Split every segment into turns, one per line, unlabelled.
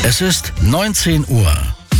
Es ist 19 Uhr.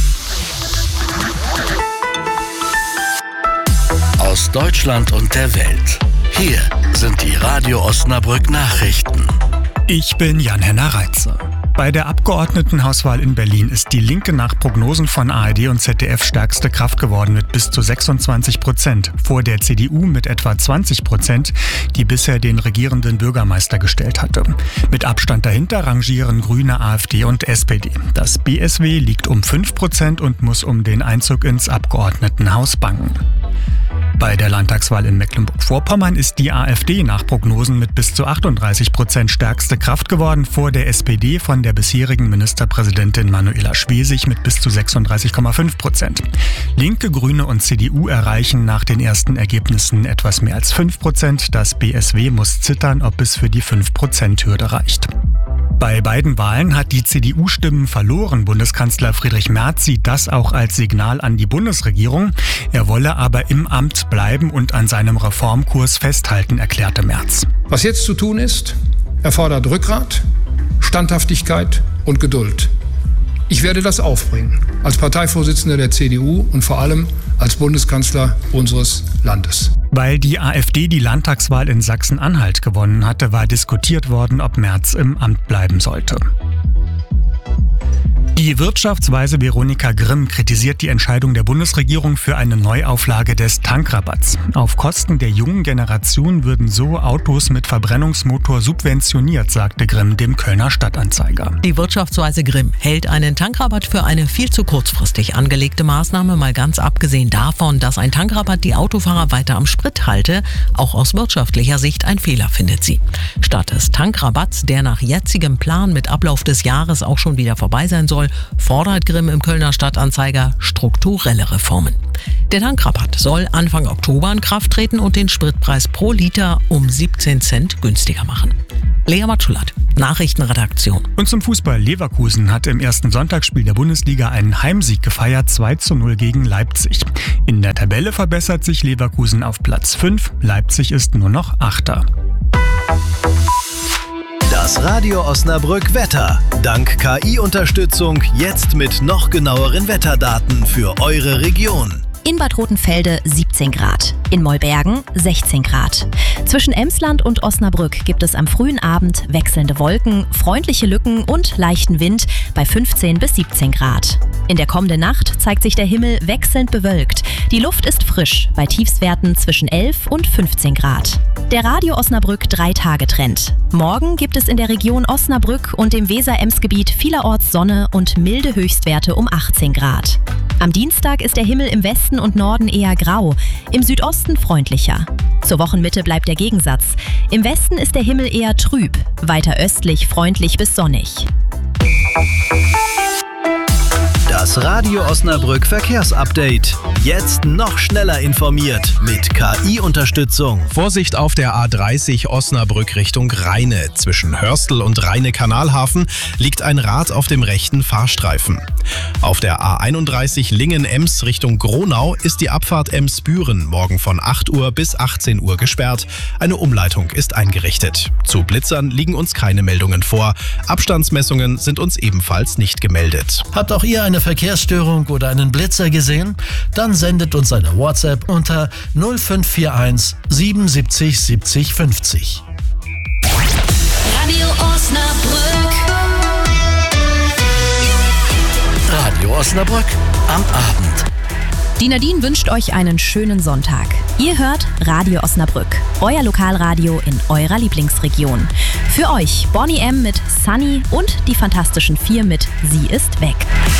Aus Deutschland und der Welt. Hier sind die Radio Osnabrück Nachrichten.
Ich bin Jan-Henner Reitze. Bei der Abgeordnetenhauswahl in Berlin ist die Linke nach Prognosen von ARD und ZDF stärkste Kraft geworden mit bis zu 26%, vor der CDU mit etwa 20%, die bisher den regierenden Bürgermeister gestellt hatte. Mit Abstand dahinter rangieren Grüne, AfD und SPD. Das BSW liegt um 5% und muss um den Einzug ins Abgeordnetenhaus bangen. Bei der Landtagswahl in Mecklenburg-Vorpommern ist die AfD nach Prognosen mit bis zu 38% stärkste Kraft geworden, vor der SPD von der bisherigen Ministerpräsidentin Manuela Schwesig mit bis zu 36,5%. Linke, Grüne und CDU erreichen nach den ersten Ergebnissen etwas mehr als 5%. Das BSW muss zittern, ob es für die 5%-Hürde reicht. Bei beiden Wahlen hat die CDU Stimmen verloren. Bundeskanzler Friedrich Merz sieht das auch als Signal an die Bundesregierung. Er wolle aber im Amt bleiben und an seinem Reformkurs festhalten, erklärte Merz.
Was jetzt zu tun ist, erfordert Rückgrat, Standhaftigkeit und Geduld. Ich werde das aufbringen, als Parteivorsitzender der CDU und vor allem als Bundeskanzler unseres Landes.
Weil die AfD die Landtagswahl in Sachsen-Anhalt gewonnen hatte, war diskutiert worden, ob Merz im Amt bleiben sollte. Die Wirtschaftsweise Veronika Grimm kritisiert die Entscheidung der Bundesregierung für eine Neuauflage des Tankrabatts. Auf Kosten der jungen Generation würden so Autos mit Verbrennungsmotor subventioniert, sagte Grimm dem Kölner Stadtanzeiger.
Die Wirtschaftsweise Grimm hält einen Tankrabatt für eine viel zu kurzfristig angelegte Maßnahme, mal ganz abgesehen davon, dass ein Tankrabatt die Autofahrer weiter am Sprit halte. Auch aus wirtschaftlicher Sicht ein Fehler, findet sie. Statt des Tankrabatts, der nach jetzigem Plan mit Ablauf des Jahres auch schon wieder vorbei sein soll, fordert Grimm im Kölner Stadtanzeiger strukturelle Reformen. Der Tankrabatt soll Anfang Oktober in Kraft treten und den Spritpreis pro Liter um 17 Cent günstiger machen. Lea Matschulat, Nachrichtenredaktion.
Und zum Fußball. Leverkusen hat im ersten Sonntagsspiel der Bundesliga einen Heimsieg gefeiert, 2:0 gegen Leipzig. In der Tabelle verbessert sich Leverkusen auf Platz 5, Leipzig ist nur noch Achter.
Das Radio Osnabrück Wetter. Dank KI-Unterstützung jetzt mit noch genaueren Wetterdaten für eure Region.
In Bad Rotenfelde 17 Grad, in Mollbergen 16 Grad. Zwischen Emsland und Osnabrück gibt es am frühen Abend wechselnde Wolken, freundliche Lücken und leichten Wind bei 15 bis 17 Grad. In der kommenden Nacht zeigt sich der Himmel wechselnd bewölkt. Die Luft ist frisch bei Tiefstwerten zwischen 11 und 15 Grad. Der Radio Osnabrück 3-Tage-Trend. Morgen gibt es in der Region Osnabrück und dem Weser-Ems-Gebiet vielerorts Sonne und milde Höchstwerte um 18 Grad. Am Dienstag ist der Himmel im Westen und Norden eher grau, im Südosten freundlicher. Zur Wochenmitte bleibt der Gegensatz. Im Westen ist der Himmel eher trüb, weiter östlich freundlich bis sonnig.
Das Radio Osnabrück Verkehrsupdate. Jetzt noch schneller informiert mit KI-Unterstützung.
Vorsicht auf der A30 Osnabrück Richtung Rheine. Zwischen Hörstel und Rheine-Kanalhafen liegt ein Rad auf dem rechten Fahrstreifen. Auf der A31 Lingen-Ems Richtung Gronau ist die Abfahrt Ems-Büren morgen von 8 Uhr bis 18 Uhr gesperrt. Eine Umleitung ist eingerichtet. Zu Blitzern liegen uns keine Meldungen vor. Abstandsmessungen sind uns ebenfalls nicht gemeldet.
Habt auch ihr eine Verkehrsstörung oder einen Blitzer gesehen? Dann sendet uns eine WhatsApp unter 0541 77 70 50.
Radio Osnabrück.
Radio Osnabrück am Abend.
Die Nadine wünscht euch einen schönen Sonntag. Ihr hört Radio Osnabrück, euer Lokalradio in eurer Lieblingsregion. Für euch Bonnie M. mit Sunny und die Fantastischen Vier mit Sie ist weg.